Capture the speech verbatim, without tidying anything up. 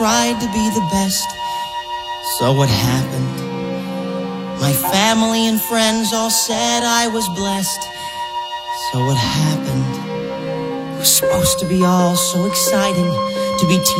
tried to be the best. So what happened? My family and friends all said I was blessed. So what happened? It was supposed to be all so exciting to be